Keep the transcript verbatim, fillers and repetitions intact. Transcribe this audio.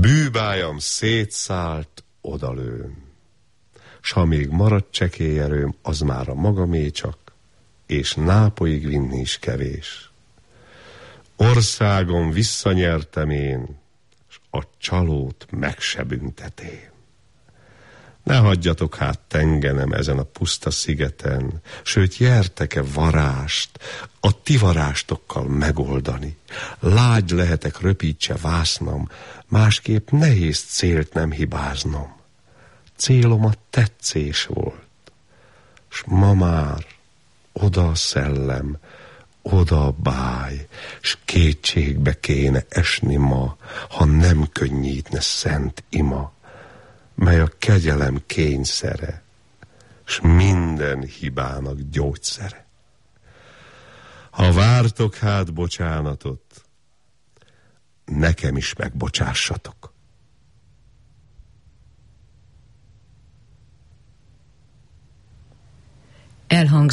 Bűbályam szétszállt odalőn, s ha még maradt csekély erőm, az már a magamé csak, és Nápolyig vinni is kevés. Országom visszanyertem én, s a csalót meg se büntetém. Ne hagyjatok hát tengenem ezen a puszta szigeten, sőt, jertek-e varást, a ti varástokkal megoldani. Lágy lehetek, röpítse vásznom, másképp nehéz célt nem hibáznom. Célom a tetszés volt, s ma már oda a szellem, oda a báj, s kétségbe kéne esni ma, ha nem könnyítne szent ima, mely a kegyelem kényszere, s minden hibának gyógyszere. Ha vártok hát bocsánatot, nekem is megbocsássatok. Elhangzott